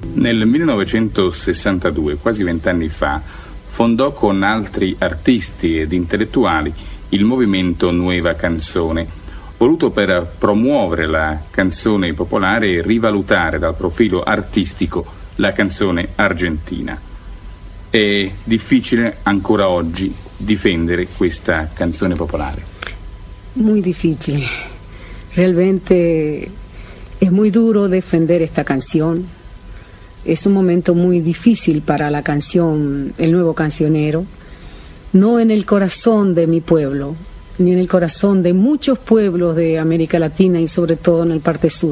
Nel 1962, quasi 20 anni fa, fondò con altri artisti ed intellettuali il movimento Nueva Canzone, voluto per promuovere la canzone popolare e rivalutare dal profilo artistico la canzone argentina. È difficile ancora oggi difendere questa canzone popolare. Muy difícil. Realmente es muy duro defender esta canción. Es un momento muy difícil para la canción, el nuevo cancionero, no en el corazón de mi pueblo, ni en el corazón de muchos pueblos de América Latina y sobre todo en el parte sur.